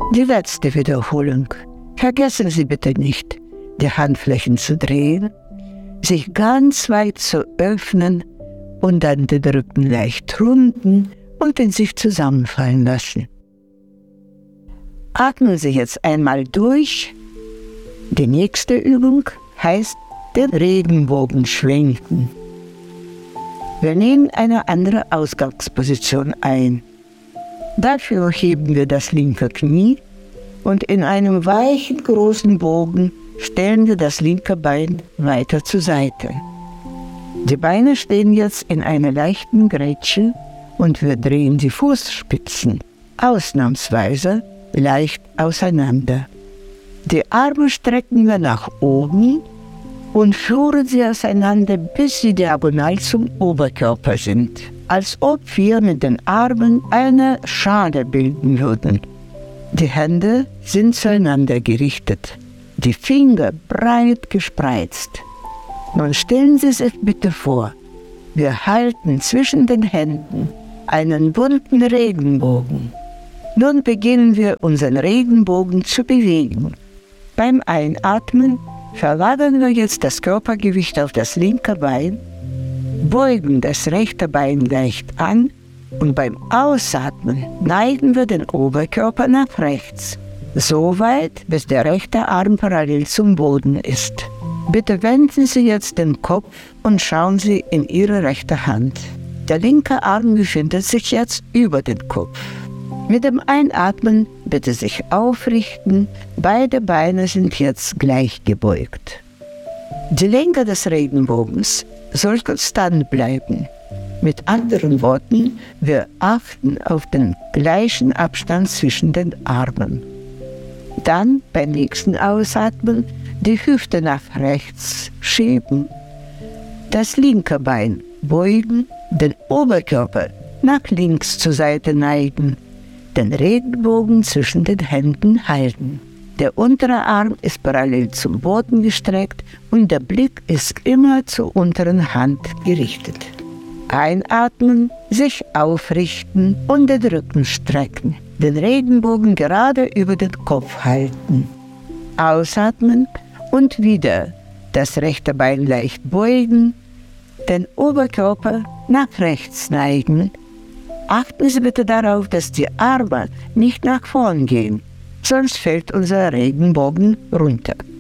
Die letzte Wiederholung. Vergessen Sie bitte nicht, die Handflächen zu drehen, sich ganz weit zu öffnen und dann den Rücken leicht runden und in sich zusammenfallen lassen. Atmen Sie jetzt einmal durch. Die nächste Übung heißt den Regenbogen schwenken. Wir nehmen eine andere Ausgangsposition ein. Dafür heben wir das linke Knie und in einem weichen, großen Bogen stellen wir das linke Bein weiter zur Seite. Die Beine stehen jetzt in einer leichten Grätsche und wir drehen die Fußspitzen ausnahmsweise leicht auseinander. Die Arme strecken wir nach oben und führen sie auseinander, bis sie diagonal zum Oberkörper sind, als ob wir mit den Armen eine Schale bilden würden. Die Hände sind zueinander gerichtet, die Finger breit gespreizt. Nun stellen Sie sich bitte vor, wir halten zwischen den Händen einen bunten Regenbogen. Nun beginnen wir unseren Regenbogen zu bewegen. Beim Einatmen verlagern wir jetzt das Körpergewicht auf das linke Bein, beugen das rechte Bein leicht an und beim Ausatmen neigen wir den Oberkörper nach rechts, so weit, bis der rechte Arm parallel zum Boden ist. Bitte wenden Sie jetzt den Kopf und schauen Sie in Ihre rechte Hand. Der linke Arm befindet sich jetzt über den Kopf. Mit dem Einatmen bitte sich aufrichten, beide Beine sind jetzt gleich gebeugt. Die Länge des Regenbogens soll konstant bleiben. Mit anderen Worten, wir achten auf den gleichen Abstand zwischen den Armen. Dann beim nächsten Ausatmen die Hüfte nach rechts schieben, das linke Bein beugen, den Oberkörper nach links zur Seite neigen, den Regenbogen zwischen den Händen halten. Der untere Arm ist parallel zum Boden gestreckt und der Blick ist immer zur unteren Hand gerichtet. Einatmen, sich aufrichten und den Rücken strecken. Den Regenbogen gerade über den Kopf halten. Ausatmen und wieder das rechte Bein leicht beugen, den Oberkörper nach rechts neigen. Achten Sie bitte darauf, dass die Arme nicht nach vorn gehen, sonst fällt unser Regenbogen runter.